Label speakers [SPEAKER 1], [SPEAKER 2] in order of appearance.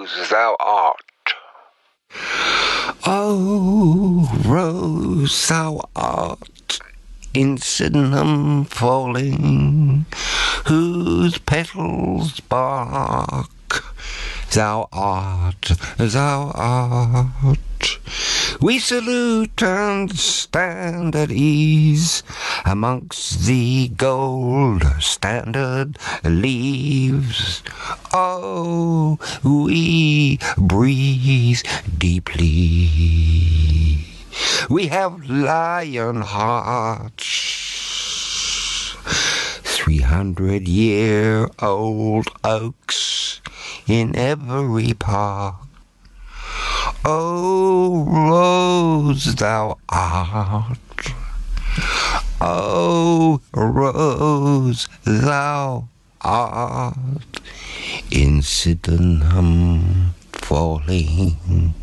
[SPEAKER 1] rose thou art.
[SPEAKER 2] Oh, rose thou art, in Sydenham falling, whose petals bark. Thou art, thou art. We salute and stand at ease amongst the gold standard leaves. Oh, we breathe deeply. We have lion hearts, 300-year-old oaks in every park. Oh, rose thou art. Oh, rose thou art, in Sydenham falling.